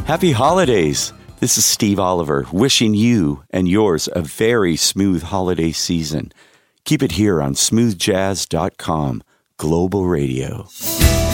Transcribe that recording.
Happy holidays! This is Steve Oliver, wishing you and yours a very smooth holiday season. Keep it here on smoothjazz.com, Global Radio.